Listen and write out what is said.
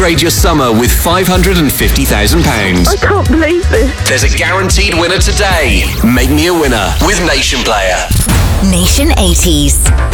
upgrade your summer with £550,000. I can't believe this. There's a guaranteed winner today. Make me a winner with Nation Player. Nation 80s.